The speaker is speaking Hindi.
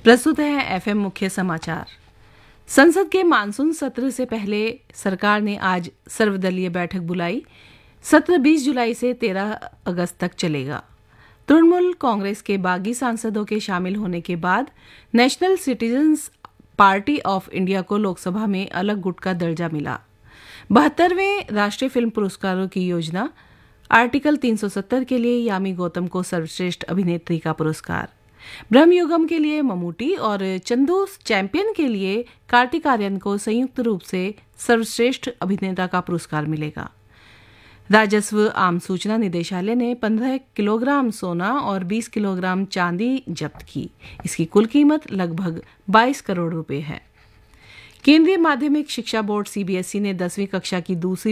प्रस्तुत है एफएम मुख्य समाचार। संसद के मानसून सत्र से पहले सरकार ने आज सर्वदलीय बैठक बुलाई। सत्र 20 जुलाई से 13 अगस्त तक चलेगा। तृणमूल कांग्रेस के बागी सांसदों के शामिल होने के बाद national citizens party of India को लोकसभा में अलग गुट का दर्जा मिला। 72वें राष्ट्रीय फिल्म पुरस्कारों की योजना, आर्टिकल 370 के लिए यामी गौतम को सर्वश्रेष्ठ अभिनेत्री का पुरस्कार, ब्रह्मयुगम के लिए ममूटी और चंदू चैंपियन के लिए कार्तिक आर्यन को संयुक्त रूप से सर्वश्रेष्ठ अभिनेता का पुरस्कार मिलेगा। राजस्व आम सूचना निदेशालय ने 15 किलोग्राम सोना और 20 किलोग्राम चांदी जब्त की। इसकी कुल कीमत लगभग 22 करोड़ रुपए है। केंद्रीय माध्यमिक शिक्षा बोर्ड सीबीएसई ने 10वीं कक्षा की दूसरी